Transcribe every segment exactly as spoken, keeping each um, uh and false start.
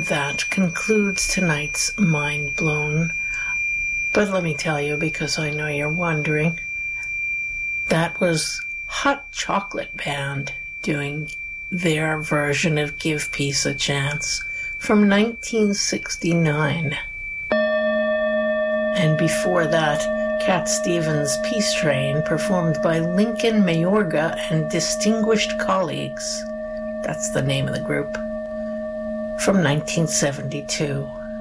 that concludes tonight's Mind Blown. But let me tell you, because I know you're wondering, that was Hot Chocolate Band doing their version of Give Peace a Chance from nineteen sixty-nine. And before that, Cat Stevens' Peace Train, performed by Lincoln Mayorga and Distinguished Colleagues. That's the name of the group. From nineteen seventy-two.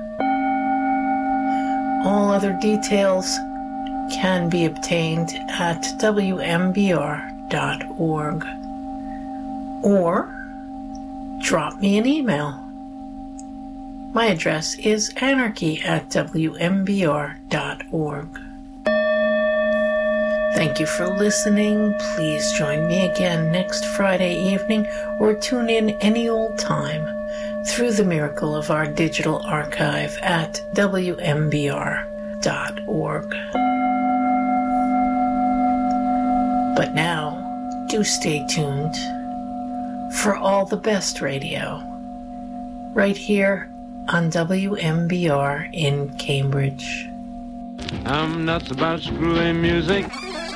All other details can be obtained at W M B R dot org. Or drop me an email. My address is anarchy at W M B R dot org. Thank you for listening. Please join me again next Friday evening or tune in any old time through the miracle of our digital archive at W M B R dot org. But now, do stay tuned for all the best radio right here on W M B R in Cambridge. I'm nuts about screwy music.